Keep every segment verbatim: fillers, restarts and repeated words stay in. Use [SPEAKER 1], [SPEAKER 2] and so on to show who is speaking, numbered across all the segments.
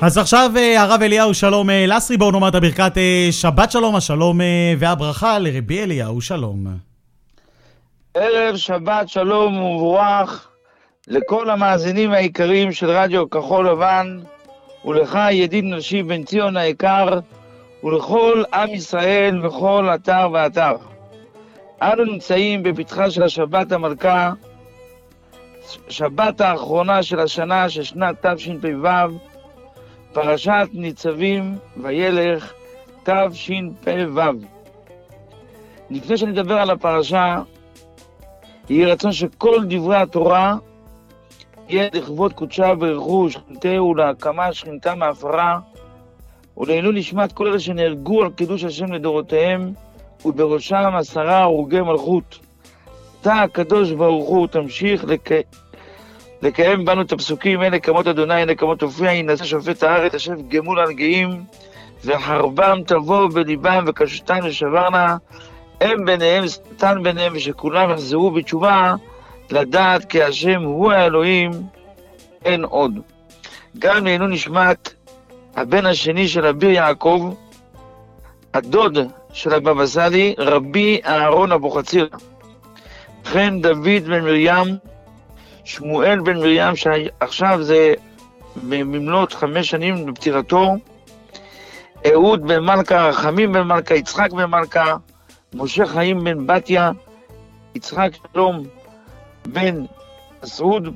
[SPEAKER 1] אז עכשיו הרב אליהו שלום לסרי, בואו נאמר את הברכת שבת שלום, השלום והברכה לרבי אליהו שלום.
[SPEAKER 2] ערב שבת שלום ומבורך לכל המאזינים העיקריים של רדיו כחול לבן, ולך ידיד נשי בן ציון היקר, ולכל עם ישראל וכל אתר ואתר. אנו נמצאים בפתחה של השבת המלכה, שבת האחרונה של השנה של שנת תשפ"ו, פרשת ניצבים וילך תשפ"ו. לפני שנדבר על הפרשה, יהי רצון שכל דברי התורה יהיה לכבוד קודשה ברכו שכינתהו ולהקמה שכינתה מעפרה, ולעילוי נשמת כל אלה שנהרגו על קידוש השם לדורותיהם, ובראשם עשרה הרוגי מלכות. אתה הקדוש ברוך הוא תמשיך לק... לקיים בנו את הפסוקים, הנה כמות אדוני, הנה כמות הופיע, ינשא שופט הארץ, השב גמול על גאים, וחרבם תבוא בליבם וקשתן ושברנה, הם ביניהם, שטן ביניהם, ושכולם יחזרו בתשובה, לדעת כי השם הוא האלוהים, אין עוד. גם לעילוי נשמת הבן השני של אביר יעקב, הדוד של הבבא סאלי, רבי אהרון אבוחצירא. וכן דוד בן מרים, שמואל בן מרים, שעכשיו זה בממלאת חמש שנים בפטירתו, אהוד בן מלכה, רחמים בן מלכה, יצחק בן מלכה, משה חיים בן בתיה, יצחק שלום בן מסעוד,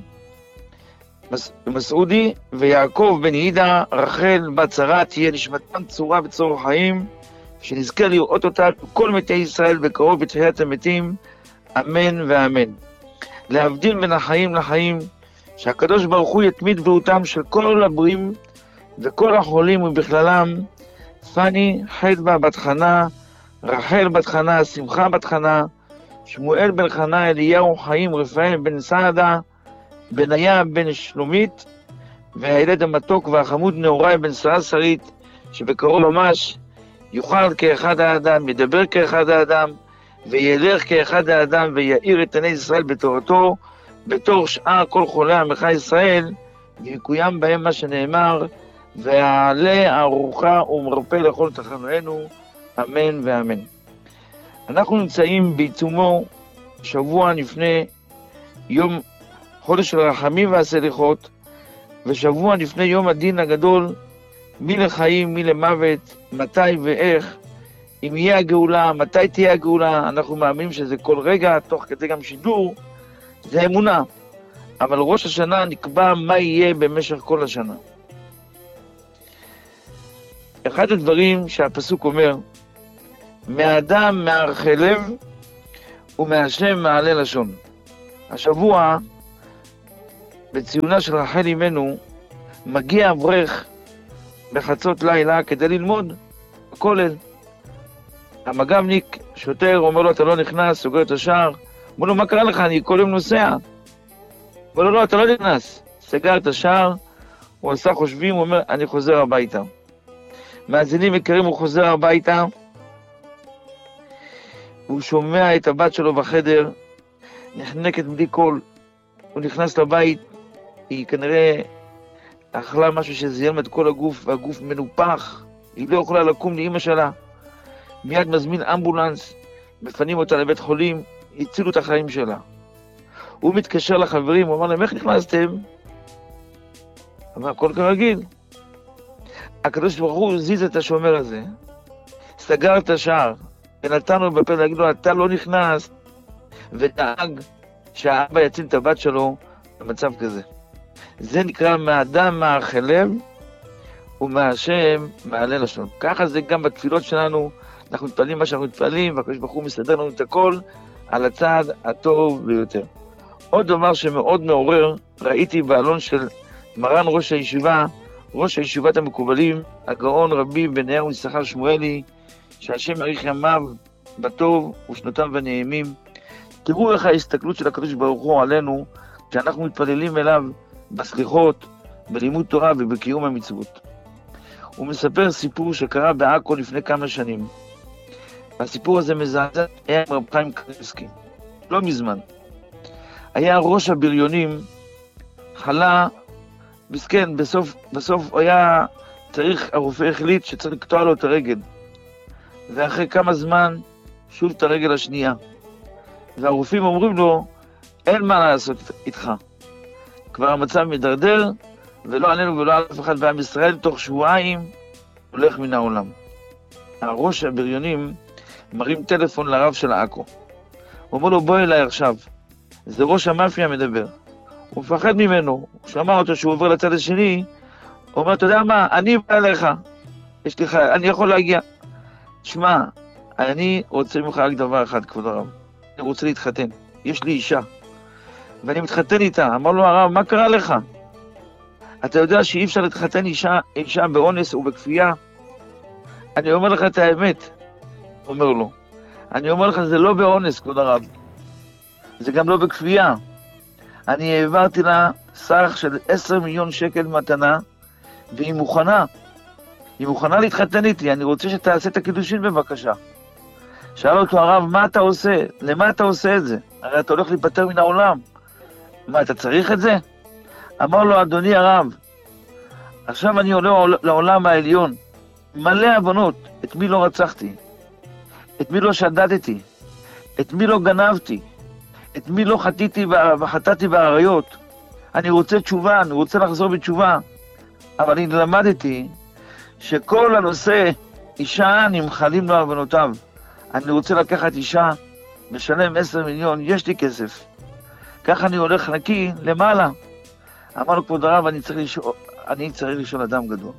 [SPEAKER 2] מסעודי, ויעקב בן יהודה, רחל בת שרה, תהיה נשמתם צורה בצור חיים, שנזכה לראות אותה כל מתי ישראל בקרוב בתחיית המתים, אמן ואמן. להבדיל בין החיים לחיים, שהקדוש ברוך הוא יתמיד בריאותם של כל הבריאים וכל החולים ובכללם, פני חדווה בת חנה, רחל בת חנה, שמחה בת חנה, שמואל בן חנה, אליהו חיים, רפאל בן סעדה, בניה בן שלומית, והילד המתוק והחמוד נאורי בן סעשרית, שבקרוב ממש יוכל כאחד האדם, ידבר כאחד האדם, וילך כאחד האדם, ויעיר את עיני ישראל בתורתו, בתור שאר כל חולי עמך ישראל, ויקוים בהם מה שנאמר, ועלה ארוחה ומרפא לכל תחנואנו, אמן ואמן. אנחנו נמצאים בעיצומו שבוע לפני יום חודש של רחמים והסליחות, ושבוע לפני יום הדין הגדול, מי לחיים, מי למוות, מתי ואיך, אם יהיה הגאולה, מתי תהיה הגאולה. אנחנו מאמינים שזה כל רגע, תוך כדי גם שידור, זה אמונה. אבל ראש השנה נקבע מה יהיה במשך כל השנה. אחד הדברים שהפסוק אומר, מהאדם מערכי לב ומהשם מעלה לשון. השבוע, בציונה של רחל אמנו, מגיע אברך בחצות לילה כדי ללמוד בכולל. המג"בניק, שוטר, אומר לו, אתה לא נכנס, סוגר את השער. אומר לו, מה קרה לך? אני כל יום נוסע. אומר לו, לא, אתה לא נכנס. סגר את השער, הוא עשה חושבים, הוא אומר, אני חוזר הביתה. מאזינים יקרים, הוא חוזר הביתה, הוא שומע את הבת שלו בחדר, נחנקת בלי קול, הוא נכנס לבית, היא כנראה אכלה משהו שזיין את כל הגוף, והגוף מנופח, היא לא יכולה לקום לאמא שלה, מיד מזמין אמבולנס, מפנים אותה לבית חולים, הצילו את החיים שלה. הוא מתקשר לחברים, הוא אמר להם, איך נכנסתם? אמר, הכל כרגיל. הקדוש ברוך הוא הזיז את השומר הזה, סגר את השער, ונתן לו בפה להגיד לו, אתה לא נכנס, ודאג שהאבא יציל את הבת שלו במצב כזה. זה נקרא מהאדם מערכי לב, ומהשם מעלה לשון. ככה זה גם בתפילות שלנו, אנחנו מתפעלים מה שאנחנו מתפעלים, והקדוש ברוך הוא מסדר לנו את הכל על הצד הטוב ביותר. עוד דבר שמאוד מעורר, ראיתי בעלון של מרן ראש הישיבה, ראש הישיבת המקובלים, הגאון רבי בניהו יששכר שמואלי, שהשם יאריך ימיו בטוב ושנותיו בנעימים. תראו איך ההסתכלות של הקדוש ברוך הוא עלינו, כשאנחנו מתפללים אליו בסליחות, בלימוד תורה ובקיום המצוות. הוא מספר סיפור שקרה בעכו לפני כמה שנים. הסיפור הזה מזעזע, היה עם רב חיים קניבסקי, לא מזמן. היה ראש הבריונים, חלה מסכן, בסוף, בסוף היה צריך, הרופא החליט שצריך לקטוע לו את הרגל. ואחרי כמה זמן, שוב את הרגל השנייה. והרופאים אומרים לו, אין מה לעשות איתך. כבר המצב מדרדר, ולא עלינו ולא על אף אחד בעם ישראל, תוך שבועיים הולך מן העולם. הראש הבריונים מרים טלפון לרב של עכו. הוא אומר לו, בוא אליי עכשיו. זה ראש המאפיה מדבר. הוא מפחד ממנו, הוא שמע אותו שהוא עובר לצד השני, הוא אומר, אתה יודע מה, אני בא אליך. יש לך, אני יכול להגיע. תשמע, אני רוצה ממך רק דבר אחד, כבוד הרב. אני רוצה להתחתן. יש לי אישה. ואני מתחתן איתה. אמר לו הרב, מה קרה לך? אתה יודע שאי אפשר להתחתן אישה, אישה באונס ובכפייה? אני אומר לך את האמת, אומר לו. אני אומר לך, זה לא באונס, כבוד הרב. זה גם לא בכפייה. אני העברתי לה סך של עשר מיליון שקל מתנה, והיא מוכנה. היא מוכנה להתחתן איתי, אני רוצה שתעשה את הקידושין בבקשה. שאל אותו הרב, מה אתה עושה? למה אתה עושה את זה? הרי אתה הולך להיפטר מן העולם. מה, אתה צריך את זה? אמר לו, אדוני הרב, עכשיו אני עולה לעולם העליון, מלא הבנות, את מי לא רצחתי, את מי לא שדדתי, את מי לא גנבתי, את מי לא חטאתי וחטאתי בעריות. אני רוצה תשובה, אני רוצה לחזור בתשובה. אבל אני למדתי שכל הנושא, אישה נמחלים לו עוונותיו. אני רוצה לקחת אישה, משלם עשר מיליון, יש לי כסף. ככה אני הולך נקי למעלה. אמר לו, כבוד הרב, אני צריך לשאול, אני צריך לשאול אדם גדול.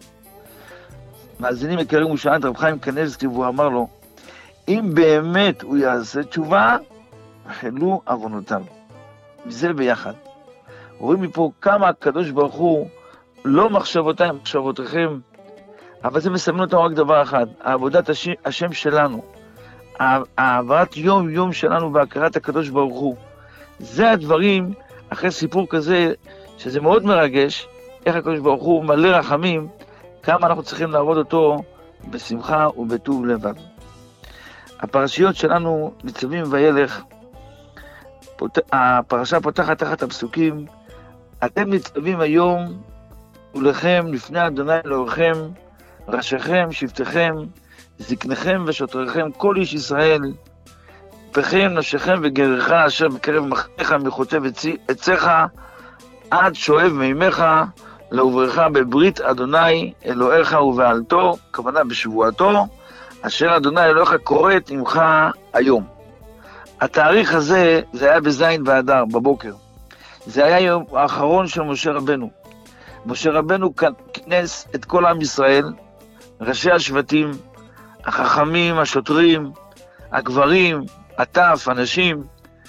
[SPEAKER 2] מאזינים יקרים, הוא שאל את רב חיים קניבסקי, והוא אמר לו, אם באמת הוא יעשה תשובה, חלו עוונותיו. מזה ביחד. רואים מפה כמה הקדוש ברוך הוא, לא מחשבותיי, מחשבותיכם, אבל זה מסמל אותנו רק דבר אחד, העבודת השם, השם שלנו, העברת יום יום שלנו בהכרת הקדוש ברוך הוא. זה הדברים, אחרי סיפור כזה, שזה מאוד מרגש, איך הקדוש ברוך הוא מלא רחמים, כמה אנחנו צריכים לעבוד אותו בשמחה ובטוב לבב. הפרשיות שלנו, ניצבים וילך, פות... הפרשה פותחת תחת הפסוקים, אתם ניצבים היום ולכם לפני אדוני אלוהיכם, ראשיכם, שבטיכם, זקניכם ושוטריכם, כל איש ישראל, פכם, נשיכם וגרך, אשר בקרב מחניך מחוטב עציך, עד שואב מימיך, לעוברך בברית אדוני אלוהיך ובעלתו, כוונה בשבועתו, אשר אדוני אלוהיך קוראת עמך היום. התאריך הזה, זה היה בזין באדר, בבוקר. זה היה היום האחרון של משה רבנו. משה רבנו כנס את כל עם ישראל, ראשי השבטים, החכמים, השוטרים, הגברים, הטף, הנשים,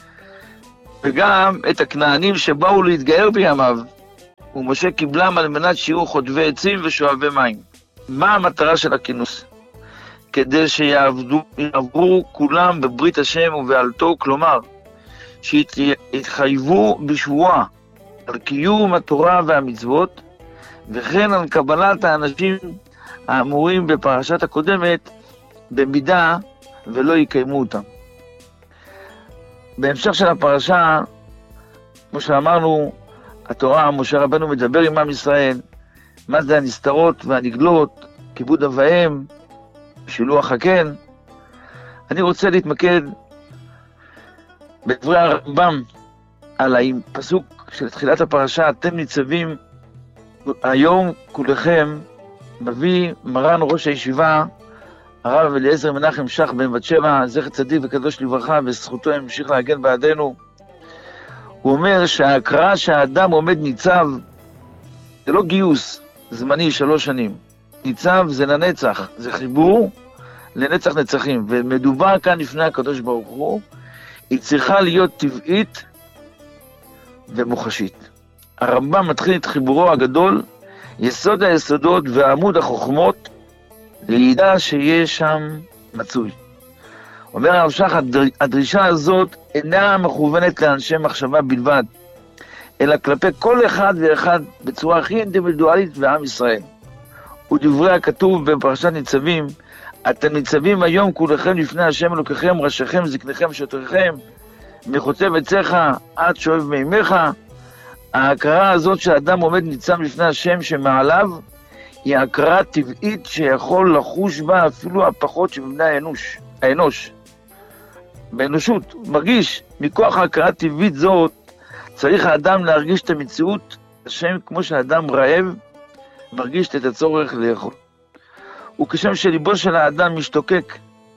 [SPEAKER 2] וגם את הכנענים שבאו להתגייר בימיו, ומשה קיבלם על מנת שיהיו חוטבי עצים ושואבי מים. מה המטרה של הכינוס? כדי שיעברו כולם בברית השם ובעלתו, כלומר, שיתחייבו בשבועה על קיום התורה והמצוות, וכן על קבלת האנשים האמורים בפרשת הקודמת, במידה ולא יקיימו אותם. בהמשך של הפרשה, כמו שאמרנו, התורה, משה רבנו מדבר עם עם ישראל, מה זה הנסתרות והנגלות, כיבוד אב ואם, שילוח הקן. אני רוצה להתמקד בדברי הרמב"ם על הפסוק של תחילת הפרשה, אתם ניצבים היום כולכם, מביא מרן ראש הישיבה, הרב אליעזר מנחם שך בן בת שבע, זכר צדיק וקדוש לברכה, וזכותו ימשיך להגן בעדנו. הוא אומר שההקראה שהאדם עומד ניצב, זה לא גיוס זמני שלוש שנים. ניצב זה לנצח, זה חיבור לנצח נצחים, ומדובר כאן לפני הקדוש ברוך הוא, היא צריכה להיות טבעית ומוחשית. הרמב"ם מתחיל את חיבורו הגדול, יסוד היסודות ועמוד החוכמות, לידע שיש שם מצוי. אומר הרב שך, הדרישה הזאת אינה מכוונת לאנשי מחשבה בלבד, אלא כלפי כל אחד ואחד בצורה הכי אינדיבידואלית ועם ישראל. ודברי הכתוב בפרשת ניצבים, אתם ניצבים היום כולכם לפני השם אלוקיכם, ראשיכם, זקניכם, שוטריכם, מחוטב עציך עד שואב מימיך, ההכרה הזאת שהאדם עומד ניצב לפני השם שמעליו, היא הכרה טבעית שיכול לחוש בה אפילו הפחות שבבני האנוש, האנוש. באנושות, מרגיש, מכוח ההכרה הטבעית זאת, צריך האדם להרגיש את המציאות, השם כמו שהאדם רעב, מרגיש את הצורך לאכול. וכשם שליבו של האדם משתוקק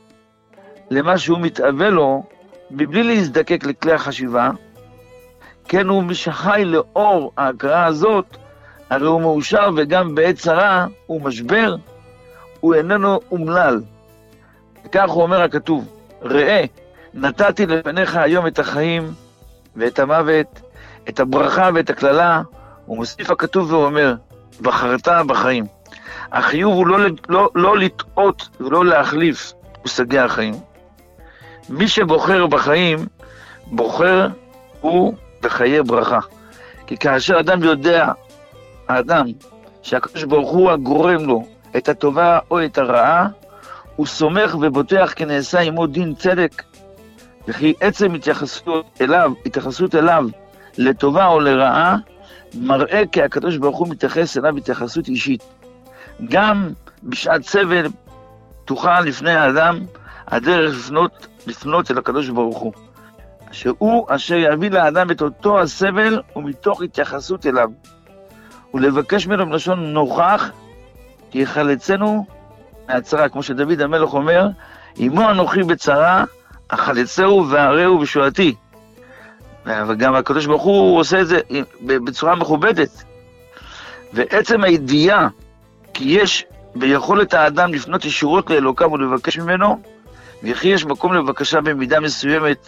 [SPEAKER 2] למה שהוא מתאווה לו, מבלי להזדקק לכלי החשיבה, כן הוא משחי לאור ההכרה הזאת, הרי הוא מאושר וגם בעת צרה הוא משבר, הוא איננו אומלל. וכך הוא אומר הכתוב, ראה, נתתי לפניך היום את החיים ואת המוות, את הברכה ואת הכללה, הוא מוסיף הכתוב ואומר, בחרת בחיים. החיוב הוא לא, לא, לא לטעות ולא להחליף מושגי החיים. מי שבוחר בחיים, בוחר הוא בחיי ברכה. כי כאשר אדם יודע, האדם, שהקדוש ברוך הוא הגורם לו את הטובה או את הרעה, הוא סומך ובוטח כי נעשה עמו דין צדק, וכי עצם התייחסות אליו, התייחסות אליו לטובה או לרעה, מראה כי הקדוש ברוך הוא מתייחס אליו התייחסות אישית. גם בשעת סבל תוכל לפני האדם הדרך לפנות, לפנות אל הקדוש ברוך הוא. שהוא אשר יביא לאדם את אותו הסבל ומתוך התייחסות אליו. ולבקש ממנו בלשון נוכח, כי יחלצנו מהצרה, כמו שדוד המלך אומר, עמו אנוכי בצרה, החלצהו והרעהו בשועתי. וגם הקדוש ברוך הוא עושה את זה בצורה מכובדת. ועצם הידיעה, כי יש ביכולת האדם לפנות ישירות לאלוקיו ולבקש ממנו, וכי יש מקום לבקשה במידה מסוימת,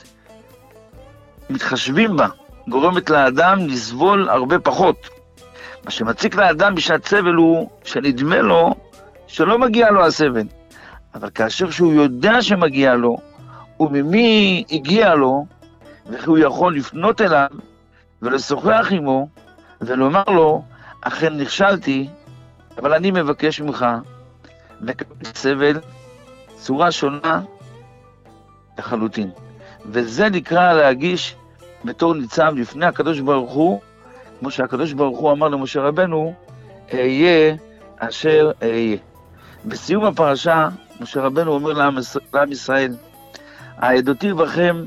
[SPEAKER 2] מתחשבים בה, גורמת לאדם לסבול הרבה פחות. מה שמציק לאדם בשעת סבל הוא שנדמה לו שלא מגיע לו הסבל. אבל כאשר שהוא יודע שמגיע לו, וממי הגיע לו, וכי הוא יכול לפנות אליו ולשוחח עמו, ולומר לו, אכן נכשלתי, אבל אני מבקש ממך, מקבל סבל, צורה שונה לחלוטין. וזה נקרא להגיש בתור ניצב לפני הקדוש ברוך הוא, כמו שהקדוש ברוך הוא אמר למשה רבנו, אהיה אשר אהיה. בסיום הפרשה, משה רבנו אומר לעם, לעם ישראל, העדותי בכם,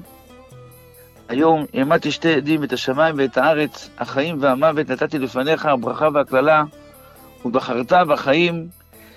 [SPEAKER 2] היום העמדתי שתי עדים, את השמיים ואת הארץ, החיים והמוות נתתי לפניך, הברכה והכללה, ובחרת בחיים,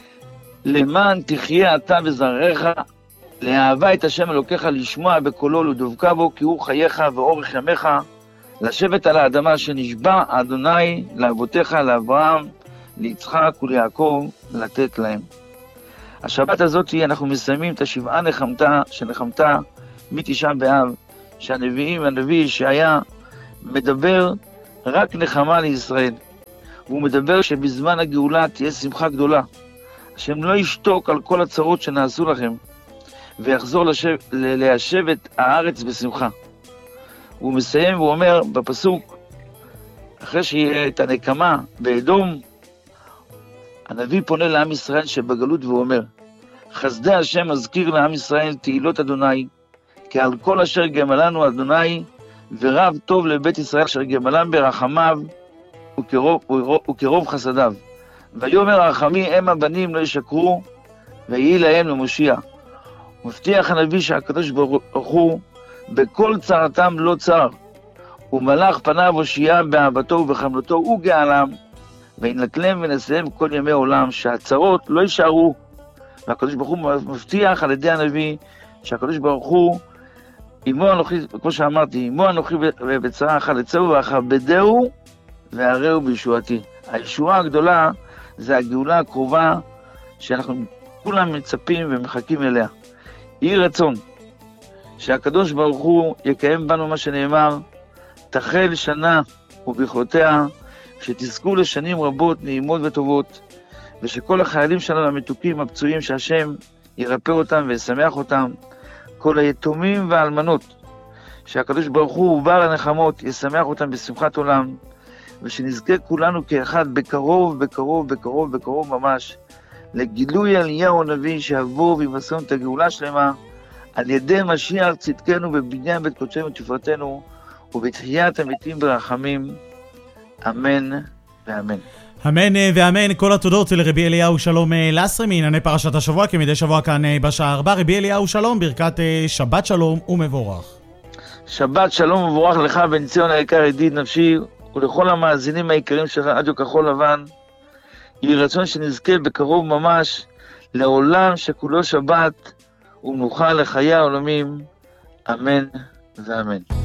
[SPEAKER 2] למען תחיה אתה וזרעך, לאהבה את השם אלוקיך, לשמוע בקולו ולדבקה בו, כי הוא חייך ואורך ימיך, לשבת על האדמה שנשבע אדוני לאבותיך, לאברהם, ליצחק וליעקב, לתת להם. השבת הזאת אנחנו מסיימים את השבעה נחמתה, שנחמתה מתשעה באב, שהנביאים, הנביא שהיה מדבר רק נחמה לישראל. והוא מדבר שבזמן הגאולה תהיה שמחה גדולה. השם לא ישתוק על כל הצרות שנעשו לכם, ויחזור לשב, ליישב את הארץ בשמחה. הוא מסיים והוא אומר בפסוק, אחרי שיהיה את הנקמה באדום, הנביא פונה לעם ישראל שבגלות והוא אומר, חסדי השם מזכיר לעם ישראל תהילות אדוני, כי על כל אשר גמלנו אדוני, ורב טוב לבית ישראל אשר גמלם ברחמיו, וכרוב, וכרוב חסדיו. ויאמר הרחמי הם הבנים לא ישקרו, ויהי להם למושיע. מבטיח הנביא שהקדוש ברוך הוא, בכל צרתם לא צר, ומלך פניו הושיע באהבתו ובחמלתו וגאלם, וינקלם ונסיים כל ימי עולם, שהצרות לא יישארו. והקדוש ברוך הוא מבטיח על ידי הנביא, שהקדוש ברוך הוא, עמו אנוכי, כמו שאמרתי, עמו אנוכי בצרה חלצהו ואכבדהו והרעהו בישועתי. הישועה הגדולה זה הגאולה הקרובה שאנחנו כולם מצפים ומחכים אליה. יהי רצון שהקדוש ברוך הוא יקיים בנו מה שנאמר, תחל שנה וברכותיה, שתזכו לשנים רבות נעימות וטובות, ושכל החיילים שלנו המתוקים הפצועים שהשם ירפא אותם וישמח אותם, כל היתומים והאלמנות, שהקדוש ברוך הוא בעל הנחמות ישמח אותם בשמחת עולם, ושנזכה כולנו כאחד בקרוב, בקרוב, בקרוב, בקרוב ממש, לגילוי אליהו הנביא שיבוא ויבשר את הגאולה שלמה, על ידי משיח צדקנו בבניין בית קודשנו ותפארתנו, ובתחיית המתים ברחמים. אמן ואמן.
[SPEAKER 1] אמן ואמן. כל התודות לרבי אליהו שלום לסרי מענייני פרשת השבוע, כמדי שבוע כאן בשעה ארבע. רבי אליהו שלום, ברכת שבת שלום ומבורך.
[SPEAKER 2] שבת שלום ומבורך לך בן ציון היקר ידיד נפשי, ולכל המאזינים העיקריים של רדיו כחול לבן. יהי רצון שנזכה בקרוב ממש לעולם שכולו שבת ומנוחה לחיי העולמים. אמן ואמן.